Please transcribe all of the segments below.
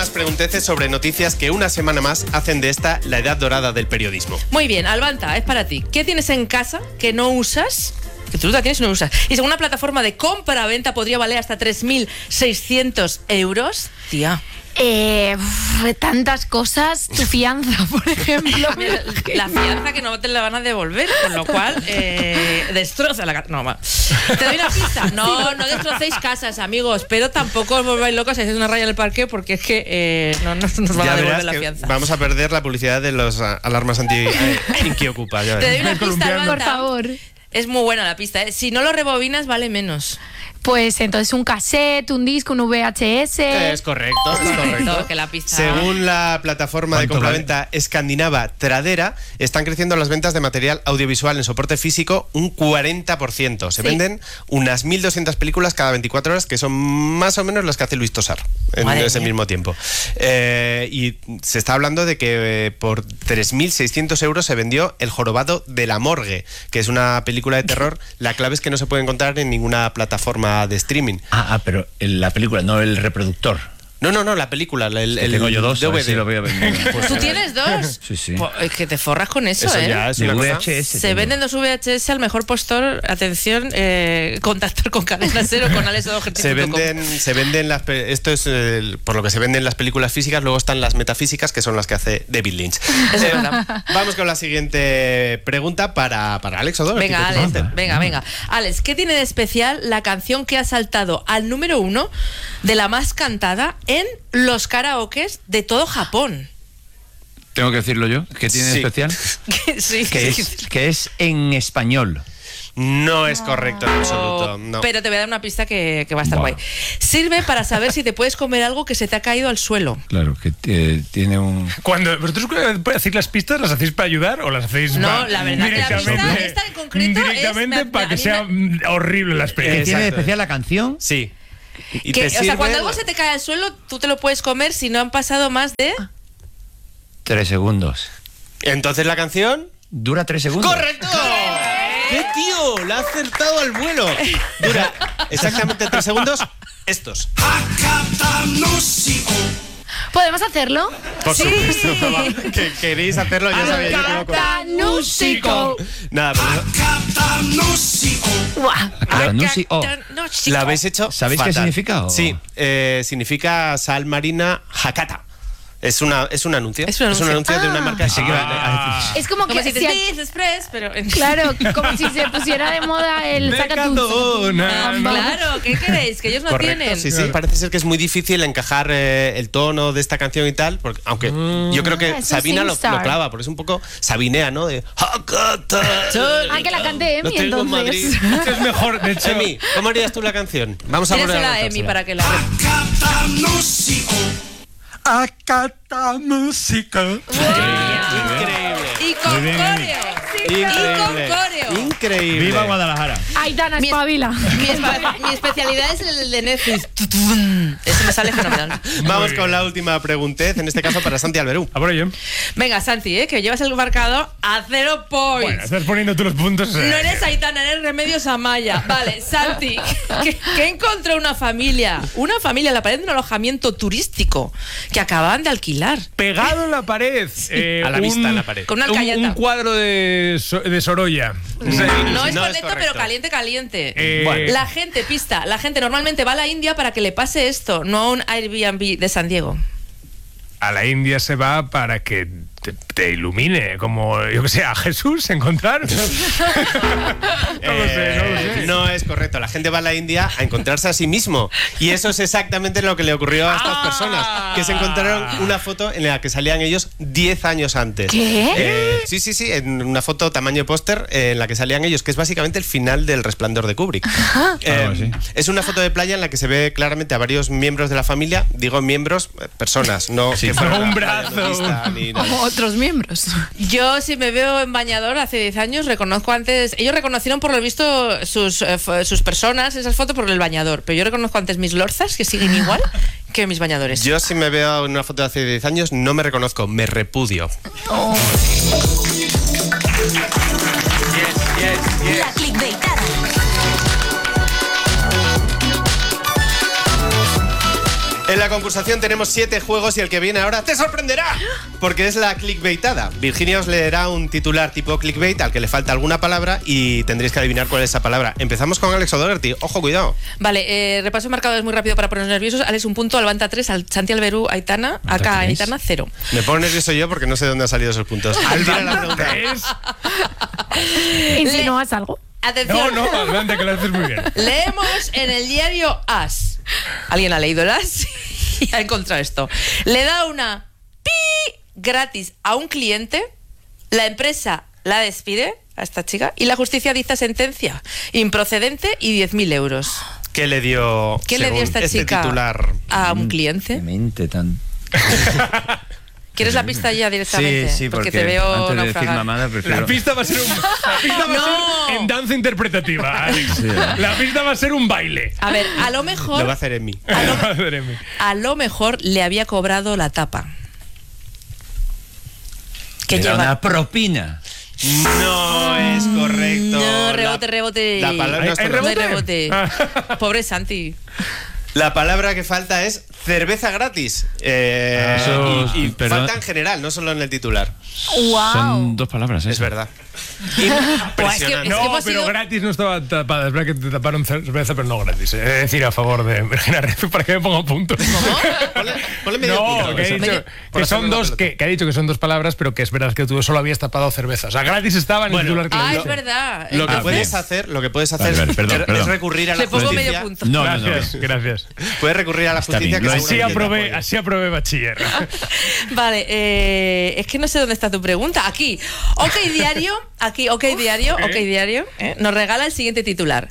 más pregunteces sobre noticias que una semana más hacen de esta la edad dorada del periodismo. Muy bien, Albanta, es para ti. ¿Qué tienes en casa que no usas? Que tú la tienes y no usas. Y según una plataforma de compra-venta podría valer hasta 3.600 euros. Tía. Tantas cosas. Tu fianza, por ejemplo. La fianza que no te la van a devolver, con lo cual destroza la casa. No, va. Te doy una pista. No destrocéis casas, amigos, pero tampoco os volváis locos si hacéis una raya en el parque, porque es que no nos van a devolver la fianza. Vamos a perder la publicidad de los alarmas anti-Inquiocupa. Te doy una pista, Albanta. Por favor. Es muy buena la pista, ¿eh? Si no lo rebobinas, vale menos. Pues entonces un cassette, un disco, un VHS. Es correcto, es correcto. Que la pista... Según la plataforma de compraventa escandinava Tradera, están creciendo las ventas de material audiovisual en soporte físico un 40%. Se venden unas 1.200 películas cada 24 horas, que son más o menos las que hace Luis Tosar en ese mismo tiempo. Y se está hablando de que por 3.600 euros se vendió El jorobado de la morgue, que es una película de terror. La clave es que no se puede encontrar en ninguna plataforma de streaming. Pero la película, no el reproductor. No, la película. Tengo yo dos, DVD. sí lo voy a vender. ¿Tú tienes dos? Sí. Pues es que te forras con eso, ¿eh? Ya es una cosa. VHS. Se venden dos VHS al mejor postor. Atención, contactar con Cadena Cero, con alesodogertis.com. Se venden esto es por lo que se venden las películas físicas. Luego están las metafísicas, que son las que hace David Lynch. Es verdad. Vamos con la siguiente pregunta para Alex O'Donnell. Venga, Alex, venga. Alex, ¿qué tiene de especial la canción que ha saltado al número 1 de la más cantada en los karaokes de todo Japón? ¿Tengo que decirlo yo? ¿Qué tiene de especial? Sí. Que es en español. No es correcto en absoluto. No. Pero te voy a dar una pista que va a estar guay. Sirve para saber si te puedes comer algo que se te ha caído al suelo. Claro, que tiene un... Cuando vosotros hacéis las pistas, ¿las hacéis para ayudar o las hacéis No, la verdad que la pista esta en concreto directamente para que sea horrible la experiencia? ¿Qué tiene de especial la canción? Sí. Y que, te o sea, sirve... cuando algo se te cae al suelo, tú te lo puedes comer si no han pasado más de... 3 segundos. Entonces la canción... ¿Dura 3 segundos? ¡Correcto! ¡Qué tío! ¡La ha acertado al vuelo! Dura exactamente 3 segundos. Estos. ¿Podemos hacerlo? Por supuesto. Que queréis hacerlo, ya sabía yo que no. Catanusico. Nada, ¿la habéis hecho? ¿Sabéis fatal. qué significa? Sí, significa sal marina Hakata. Es un anuncio. Es un anuncio de una marca de Es como que si te si dices Express, pero... Claro, como si se pusiera de moda el sacatus. Claro, ¿qué queréis? Que ellos no tienen. Sí, parece ser que es muy difícil encajar el tono de esta canción y tal, porque, aunque yo creo que Sabina lo clava, porque es un poco sabinea, ¿no? De Hakata. Que la cante Emi, entonces. Es mejor, de hecho. Emi, ¿cómo harías tú la canción? Vamos a volver Tírasela a Emi para que la... Akata música. Increíble. Y con coreo. Increíble. ¡Viva Guadalajara! Aitana, espabila. Mi especialidad es el de Netflix. Eso me sale fenomenal. Vamos con la última preguntez, en este caso para Santi Alberú. A por ello. Venga, Santi, que llevas el marcador a 0 points. Bueno, estás poniendo tú los puntos. No eres Aitana, eres Remedios Amaya. Vale, Santi, ¿qué encontró una familia? Una familia en la pared de un alojamiento turístico que acababan de alquilar. Pegado en la pared. A la vista en la pared. Con una alcayata. Un cuadro de Sorolla. No es no correcto, pero caliente. Bueno. La gente normalmente va a la India para que le pase esto, no a un Airbnb de San Diego. A la India se va para que te ilumine, como, yo que sé, a Jesús encontrar. No lo sé. No es correcto. La gente va a la India a encontrarse a sí mismo. Y eso es exactamente lo que le ocurrió a estas personas, que se encontraron una foto en la que salían ellos 10 años antes. ¿Qué? Sí, en una foto tamaño póster en la que salían ellos, que es básicamente el final del Resplandor de Kubrick. Es una foto de playa en la que se ve claramente a varios miembros de la familia. Digo miembros, personas, no que fuera un brazo. Ni nada. Otros miembros. Yo, si me veo en bañador hace 10 años, reconozco antes... Ellos reconocieron por lo visto sus personas, esas fotos, por el bañador. Pero yo reconozco antes mis lorzas, que siguen igual, que mis bañadores. Yo, si me veo en una foto de hace 10 años, no me reconozco, me repudio. La clickbaitada. En la concursación tenemos 7 juegos y el que viene ahora te sorprenderá, porque es la clickbaitada. Virginia os leerá un titular tipo clickbait al que le falta alguna palabra y tendréis que adivinar cuál es esa palabra. Empezamos con Alex O'Doherty. Ojo, cuidado. Vale, repaso marcadores muy rápido para ponernos nerviosos. Alex 1 punto, Albanta 3, Santi Alberú, Aitana, acá Aitana 0. Me pongo nervioso yo porque no sé dónde han salido esos puntos. Tira la pregunta. ¿Insinúas algo? Atención. No, adelante, que lo haces muy bien. Leemos en el diario As. ¿Alguien ha leído el As? Y ha encontrado esto. Le da una pi gratis a un cliente, la empresa la despide a esta chica y la justicia dicta sentencia improcedente y 10.000 euros. ¿Qué le dio, ¿Qué le dio esta este chica titular? a un cliente? Qué mente tan... ¿Quieres la pista ya directamente? Sí, porque te veo antes de decir naufragar. mamada prefiero... La pista va a ser en danza interpretativa, Alex. La pista va a ser un baile. A ver, a lo mejor... Lo va a hacer en mí. A lo mejor le había cobrado la tapa. Que Era lleva... una propina. No es correcto. No, rebote. La palabra no está ¿Hay No hay rebote? rebote. Pobre Santi. La palabra que falta es cerveza gratis. Y perdón. falta en general, no solo en el titular. ¡Wow! Son 2 palabras, ¿eh? Es verdad. Es Impresionante. que No, hemos pero sido- gratis no estaba tapada. Es verdad que te taparon cerveza, pero no gratis. Es decir, a favor de Virginia Ref para que me ponga puntos. Ponle medio No, punto, que ha eso. dicho Por que son hacerme la dos, pelota. que ha dicho que son 2 palabras, pero que es verdad que tú solo habías tapado cerveza. O sea, gratis estaba en el titular que le Ah, dije. es verdad. Lo que Ah, puedes bien. hacer, Vale, perdón, es perdón. recurrir a la Le pongo justicia. medio punto. No. Gracias. Puedes recurrir a la Está justicia bien. que Así seguramente te así aprobé bachiller. Vale, es que no sé dónde está tu pregunta. Aquí, OK Diario, nos regala el siguiente titular.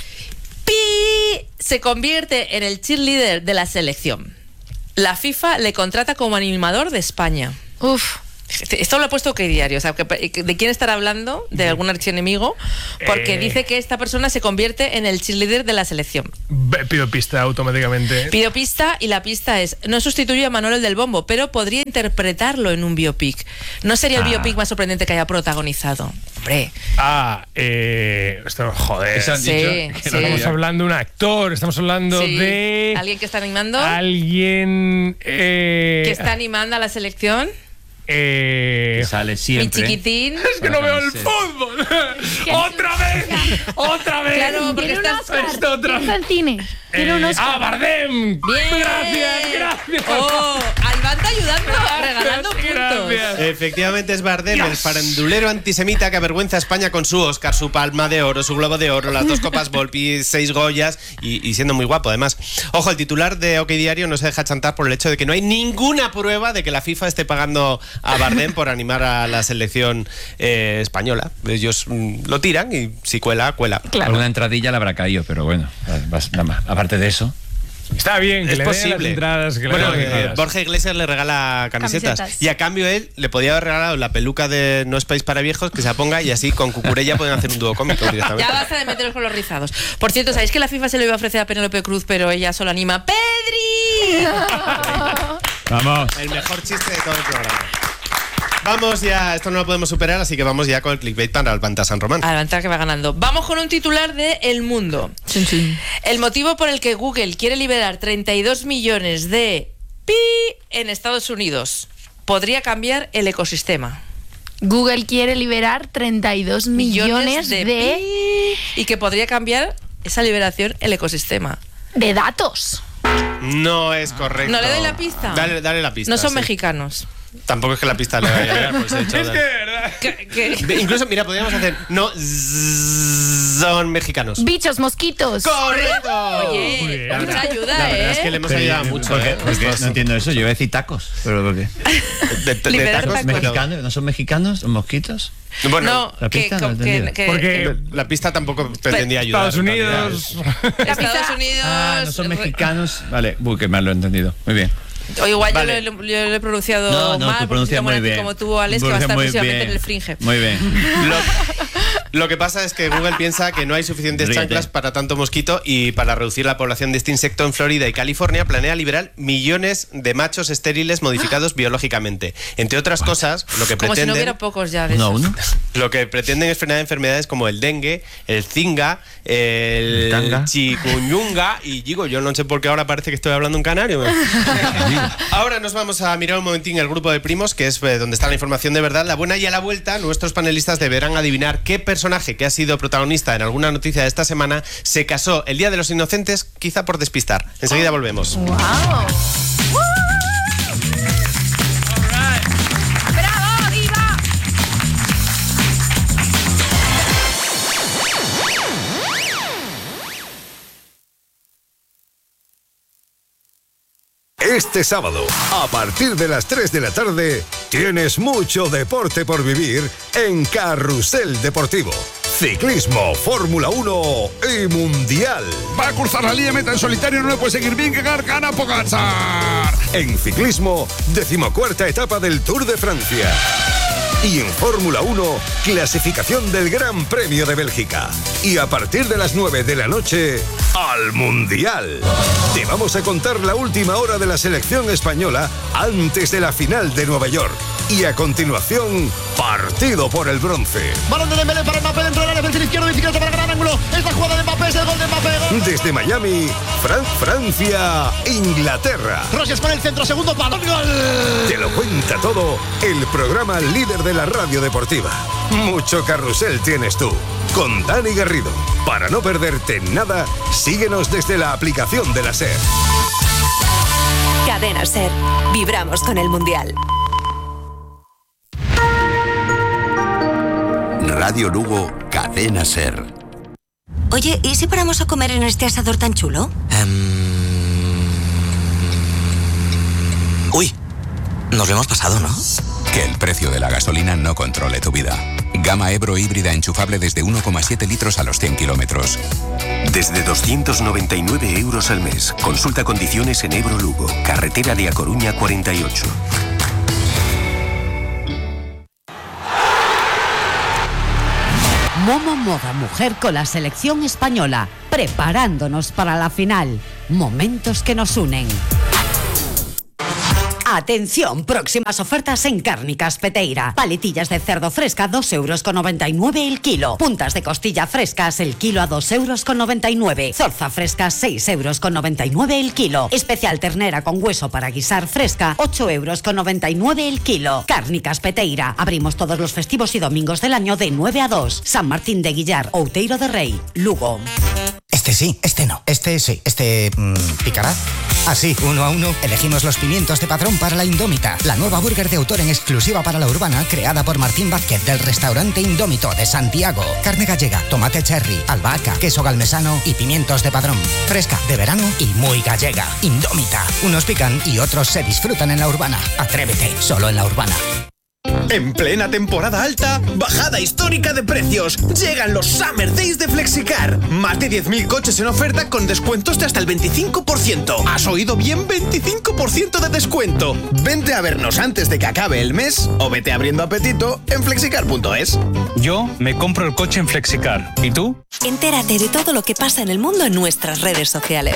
Pi se convierte en el cheerleader de la selección. La FIFA le contrata como animador de España. Uf. Esto lo ha puesto OK Diario, o sea, ¿de quién estará hablando? ¿De algún archienemigo? Porque dice que esta persona se convierte en el cheerleader de la selección. Pido pista automáticamente. Pido pista y la pista es: no sustituye a Manuel del Bombo, pero podría interpretarlo en un biopic. ¿No sería el biopic más sorprendente que haya protagonizado? Hombre. Esto, joder. Eso han Sí, dicho. sí. Estamos hablando de un actor, estamos hablando Sí. de... ¿Alguien que está animando? Alguien... ¿Que está animando a la selección? Que sale Mi siempre. chiquitín. Es que no veo el fútbol. ¡Otra vez! ¡Otra vez! Claro, porque Tiene un estás... Oscar. Esto otra Está el cine. Tiene un Oscar. Bardem! Bien. Gracias. Oh, Albanta ayudando, regalando puntos. Gracias. Efectivamente es Bardem, el farandulero antisemita que avergüenza a España con su Oscar, su Palma de Oro, su Globo de Oro, las 2 copas Volpi, 6 Goyas y siendo muy guapo además. Ojo, el titular de OK Diario no se deja chantar por el hecho de que no hay ninguna prueba de que la FIFA esté pagando a Bardem por animar a la selección española. Ellos lo tiran y si cuela, cuela. Alguna entradilla le habrá caído, pero bueno, nada más. Aparte de eso. Está bien, que Es le den posible. las entradas, que le Bueno, den lo que quieras. Borja Iglesias le regala camisetas. Camisetas. Y a cambio él le podía haber regalado la peluca de No es país para viejos, que se la ponga y así con Cucurella pueden hacer un dúo cómico directamente. Ya basta de meteros con los rizados. Por cierto, ¿sabéis que la FIFA se lo iba a ofrecer a Penélope Cruz, pero ella solo anima ¡Pedri! Vamos. El mejor chiste de todo el programa. Vamos ya, esto no lo podemos superar, así que vamos ya con el clickbait para Albanta San Román. Adelante, que va ganando. Vamos con un titular de El Mundo. El motivo por el que Google quiere liberar 32 millones de pi en Estados Unidos podría cambiar el ecosistema. Google quiere liberar 32 millones de pi, y que podría cambiar esa liberación el ecosistema. datos. No es correcto. ¿No le doy la pista? Dale la pista. No son sí. mexicanos. Tampoco es que la pista le vaya a llegar, pues he hecho Es que, de verdad. Incluso, mira, podríamos hacer. No son mexicanos. Bichos, mosquitos. ¡Correcto! Muy Oye, bien. mucha ayuda, La verdad es que le ¿eh? hemos ayudado mucho, ¿Por qué? ¿eh? ¿Por qué? Estos- No entiendo eso. Yo voy a decir tacos. ¿Pero por qué? de Liberar tacos, tacos. ¿Mexicanos? ¿No son mexicanos? ¿Son mosquitos? Bueno, No, la pista no he entendido. Porque la pista tampoco pretendía ayudar. Estados Unidos... Estados Unidos. Ah, no son mexicanos. Vale, que mal lo he entendido. Muy bien. O igual Vale. yo lo he pronunciado No, mal, tú pronuncias como, muy bien. como tú, Alex, que va a estar próximamente en el Fringe. Muy bien. Lo que pasa es que Google piensa que no hay suficientes chanclas para tanto mosquito y para reducir la población de este insecto en Florida y California planea liberar millones de machos estériles modificados biológicamente. Entre otras cosas, lo que Como si no pretenden... hubiera pocos ya de esos. Lo que pretenden es frenar enfermedades como el dengue, el zinga, el chikungunya y digo, yo no sé por qué ahora parece que estoy hablando en canario. Ahora nos vamos a mirar un momentín el grupo de primos, que es donde está la información de verdad, la buena, y a la vuelta nuestros panelistas deberán adivinar qué personaje que ha sido protagonista en alguna noticia de esta semana se casó el Día de los Inocentes, quizá por despistar. Enseguida volvemos. ¡Wow! ¡Bravo, diva! Este sábado, a partir de las 3 de la tarde, tienes mucho deporte por vivir en Carrusel Deportivo. Ciclismo, Fórmula 1 y Mundial. Va a cruzar la línea meta en solitario, no le puede seguir Vingegaard, gana Pogačar. En ciclismo, 14ª etapa del Tour de Francia. Y en Fórmula 1, clasificación del Gran Premio de Bélgica. Y a partir de las 9 de la noche, al Mundial. Te vamos a contar la última hora de la selección española antes de la final de Nueva York. Y a continuación, partido por el bronce. Balón de Dembélé para Mbappé dentro del área, perfil izquierdo, bicicleta para gran ángulo. Es la jugada de Mbappé, es el gol de Mbappé. Gol. Desde Miami, Francia, Inglaterra. Rogers con el centro, segundo palo. ¡Gol! Te lo cuenta todo el programa líder de la radio deportiva. Mucho carrusel tienes tú, con Dani Garrido. Para no perderte nada, síguenos desde la aplicación de la SER. Cadena SER. Vibramos con el Mundial. Radio Lugo, Cadena SER. Oye, ¿y si paramos a comer en este asador tan chulo? Uy, nos lo hemos pasado, ¿no? Que el precio de la gasolina no controle tu vida. Gama Ebro híbrida enchufable desde 1,7 litros a los 100 kilómetros. Desde 299 euros al mes. Consulta condiciones en Ebro Lugo, carretera de A Coruña 48. Momo Moda Mujer con la selección española, preparándonos para la final. Momentos que nos unen. Atención, próximas ofertas en Cárnicas Peteira. Paletillas de cerdo fresca, 2,99 € el kilo. Puntas de costilla frescas, el kilo a 2,99 €. Zorza fresca, 6,99 € el kilo. Especial ternera con hueso para guisar fresca, 8,99 € el kilo. Cárnicas Peteira. Abrimos todos los festivos y domingos del año de 9 a 2. San Martín de Guillar, Outeiro de Rey, Lugo. Este sí, este no. Este sí, este... ¿picará? Así, 1 a 1, elegimos los pimientos de Padrón para la Indómita. La nueva burger de autor en exclusiva para la urbana, creada por Martín Vázquez del restaurante Indómito de Santiago. Carne gallega, tomate cherry, albahaca, queso galmesano y pimientos de Padrón. Fresca, de verano y muy gallega. Indómita. Unos pican y otros se disfrutan en la urbana. Atrévete, solo en la urbana. En plena temporada alta, bajada histórica de precios. Llegan los Summer Days de Flexicar. Más de 10.000 coches en oferta con descuentos de hasta el 25%. ¿Has oído bien? 25% de descuento. Vente a vernos antes de que acabe el mes o vete abriendo apetito en flexicar.es. Yo me compro el coche en Flexicar. ¿Y tú? Entérate de todo lo que pasa en el mundo en nuestras redes sociales.